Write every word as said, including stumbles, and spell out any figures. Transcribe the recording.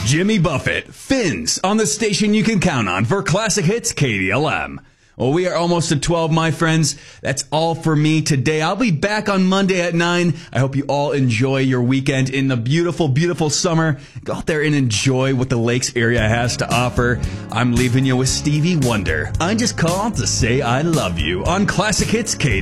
Jimmy Buffett, Fins, on the station you can count on for classic hits K D L M. Well, we are almost at twelve, my friends. That's all for me today. I'll be back on Monday at nine. I hope you all enjoy your weekend in the beautiful, beautiful summer. Go out there and enjoy what the Lakes area has to offer. I'm leaving you with Stevie Wonder. I just called to say I love you on Classic Hits K D L M.